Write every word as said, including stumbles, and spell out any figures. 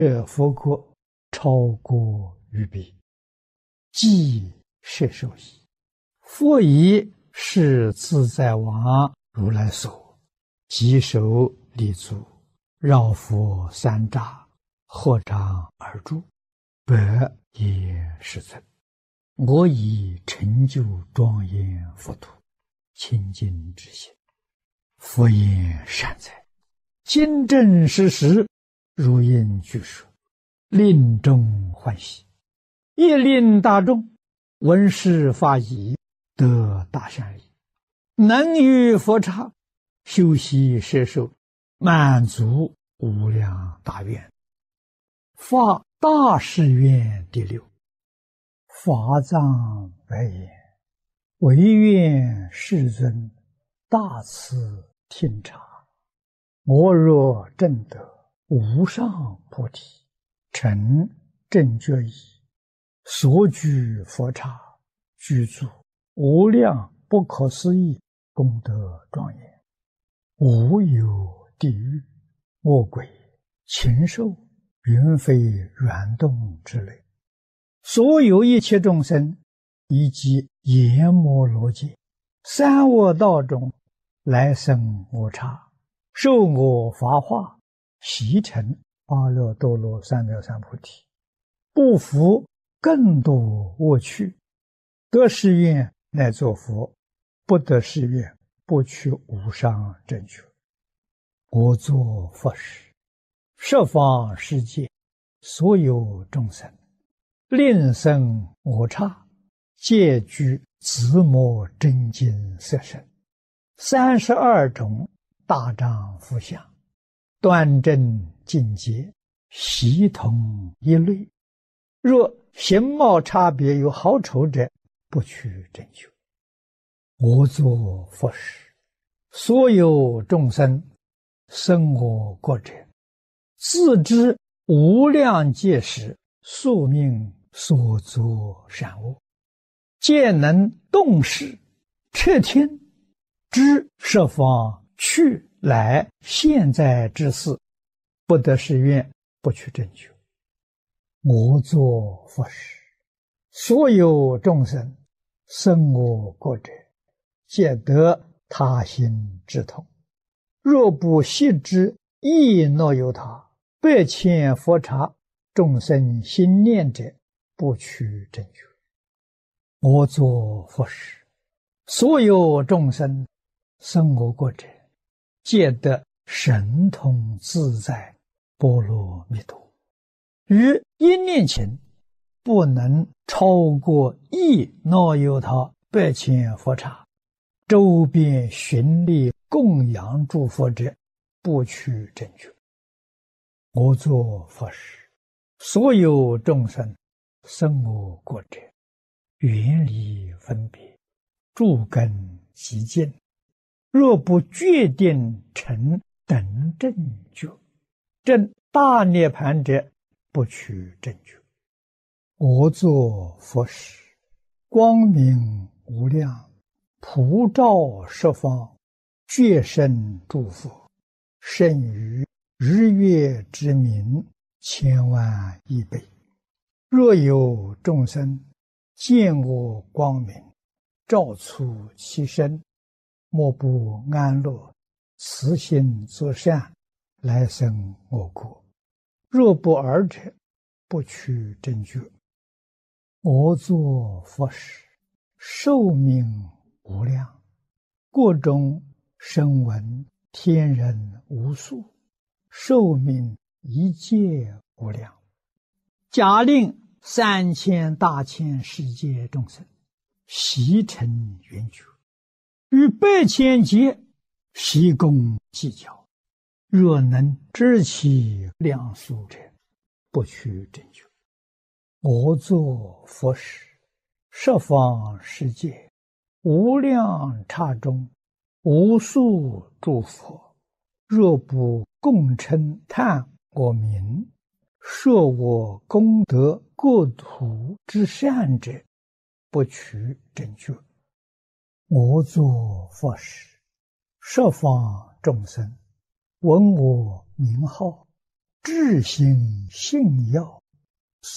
这佛国超过于彼，即摄受矣。佛以是自在王如来所，即手立足，绕佛三匝，合掌而住，百也世尊。我以成就庄严佛土，清净之心。佛言善哉，今正实实，如应具说，令众欢喜，亦令大众闻是法已，得大善利，能于佛刹修习摄受，满足无量大愿。发大誓愿第六。法藏白言：唯愿世尊大慈听察，我若证得无上菩提，成正觉已，所居佛刹，具足无量不可思议功德庄严，无有地狱、恶鬼、禽兽、云飞软动之类，所有一切众生，以及阎摩罗界、三恶道中来生我刹，受我法化，习成阿耨多罗三藐三菩提，不服更多恶趣，得誓愿乃作佛，不得誓愿不取无上正觉。我作佛时，十方世界所有众生，令生我刹，皆具自摩真经色身，三十二种大丈夫相，端正净洁，悉同一类。若形貌差别有好丑者，不取正觉。我作佛时，所有众生生我国者，自知无量劫时宿命所作善恶，皆能动识彻听，知十方去来现在之事，不得誓愿不取正觉。我作佛时，所有众生生我国者，皆得他心之痛。若不悉知亦若有他，百千佛刹众生心念者，不取正觉。我作佛时，所有众生生我国者，皆得神通自在波罗蜜多。于一念前，不能超过亦若有他百千佛刹，周边寻历供养诸佛者，不取正觉。我作佛时，所有众生生我国者，远离分别，诸根极净，若不决定成等正觉，证大涅盘者，不取正觉。我作佛时，光明无量，普照十方，觉生诸佛，胜于日月之明千万亿倍。若有众生见我光明，照出其身，莫不安乐，慈心作善，来生我国。若不尔者，不取正觉。我作佛时，寿命无量，国中声闻天人无数，寿命一界无量。假令三千大千世界众生悉成圆觉，于百千劫悉共计较，若能知其量数者，不取正觉。我作佛时，十方世界无量刹中，无数诸佛，若不共称叹我名，说我功德国土之善者，不取正觉。我作佛时，十方众生闻我名号， 至心信要